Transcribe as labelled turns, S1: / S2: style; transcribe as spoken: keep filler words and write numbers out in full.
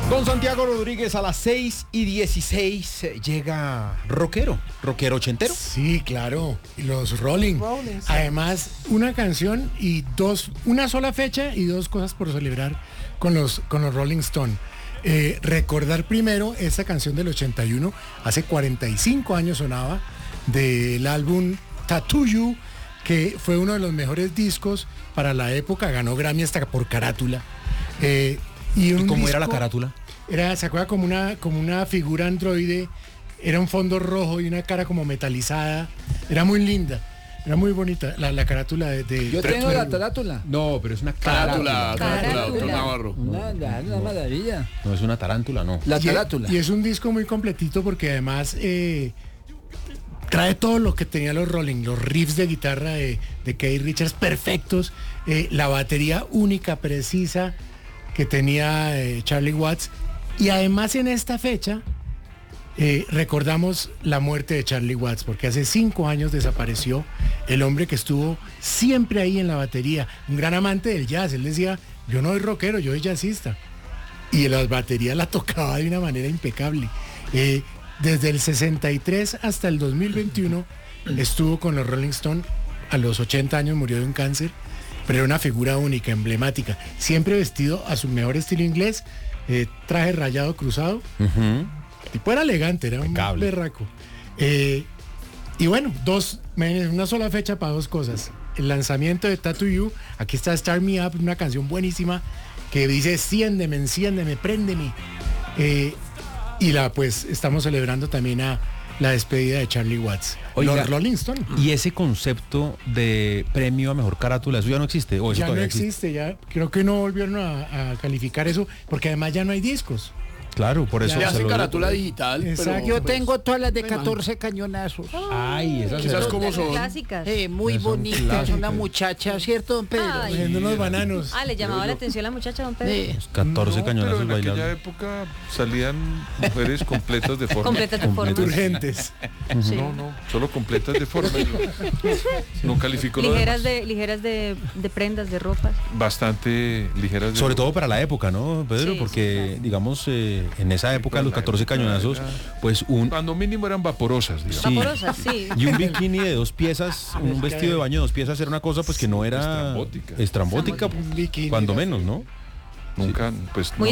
S1: Don Santiago Rodríguez, a las seis y dieciséis llega rockero, rockero ochentero.
S2: Sí, claro, los Rolling.
S3: Rolling, sí.
S2: Además, una canción y dos, una sola fecha y dos cosas por celebrar con los, con los Rolling Stone. Eh, recordar primero esta canción del ochenta y uno, hace cuarenta y cinco años sonaba, del álbum Tattoo You, que fue uno de los mejores discos para la época, ganó Grammy hasta por carátula. Eh, ¿Y, un
S1: ¿Y cómo
S2: disco,
S1: era la carátula?
S2: Era, se acuerda como una, como una figura androide, era un fondo rojo y una cara como metalizada, era muy linda, era muy bonita la, la carátula de, de
S3: Yo tengo la tarátula.
S1: No, pero es una
S4: Tarátula,
S1: carátula.
S4: tarátula, doctor Navarro.
S3: Una, una, una maravilla.
S1: No es una tarántula, no.
S3: La
S2: Y,
S3: tarátula.
S2: y es un disco muy completito porque además eh, trae todo lo que tenía los Rolling, los riffs de guitarra de, de Keith Richards perfectos, eh, la batería única, precisa que tenía eh, Charlie Watts. Y además en esta fecha eh, recordamos la muerte de Charlie Watts, porque hace cinco años desapareció el hombre que estuvo siempre ahí en la batería, un gran amante del jazz. Él decía, yo no soy rockero, yo soy jazzista. Y la batería la tocaba de una manera impecable. Eh, desde el sesenta y tres hasta el dos mil veintiuno estuvo con los Rolling Stone. A los ochenta años murió de un cáncer, pero era una figura única, emblemática, siempre vestido a su mejor estilo inglés, eh, traje rayado cruzado.
S1: Uh-huh.
S2: El tipo era elegante, era
S1: Impecable.
S2: un berraco. Eh, y bueno, dos, una sola fecha para dos cosas. El lanzamiento de Tattoo You, aquí está Start Me Up, una canción buenísima que dice enciéndeme, enciéndeme, préndeme. Eh, y la pues estamos celebrando también a la despedida de Charlie Watts.
S1: Oiga,
S2: los Rolling Stone.
S1: Y ese concepto de premio a mejor carátula, ¿eso ya no existe? ¿O eso
S2: Ya no
S1: todavía
S2: existe, ya creo que no volvieron a, a calificar eso, porque además ya no hay discos.
S1: Claro, por eso
S4: Ya
S1: se
S4: hace
S1: lo-
S4: carátula digital,
S2: Exacto.
S4: pero...
S3: Yo tengo todas las de
S4: Ay, man.
S3: catorce cañonazos.
S1: Ay, esas
S4: Esas
S1: eran-
S4: como son.
S5: Clásicas.
S3: Eh, muy
S1: Esas son
S3: bonitas,
S1: clásicas.
S3: una muchacha, ¿cierto, don Pedro?
S5: Ay.
S2: Cogiendo unos bananos.
S5: Ah, le llamaba la atención la muchacha, don Pedro.
S3: Eh,
S1: catorce
S6: No,
S1: cañonazos
S6: pero en aquella
S1: bailables.
S6: época salían mujeres completas de forma.
S5: Completas de forma.
S2: Urgentes.
S5: Sí.
S6: No, no, solo completas de forma. No califico lo
S5: Ligeras
S6: demás.
S5: de, ligeras de, de prendas, de ropas.
S6: Bastante ligeras de...
S1: Sobre todo para la época, ¿no, Pedro?
S5: Sí,
S1: Porque,
S5: sí, claro.
S1: digamos, eh, en esa época, los
S6: la
S1: catorce
S6: época
S1: cañonazos,
S6: era-
S1: pues un...
S6: Cuando mínimo eran vaporosas, digamos.
S1: Sí.
S5: Vaporosas, sí.
S1: Y un bikini de dos piezas, un vestido de baño de dos piezas era una cosa pues que no era
S6: Estrambótica.
S1: estrambótica,
S2: Un bikini.
S1: cuando menos, ¿no?
S6: Nunca, pues...
S5: Muy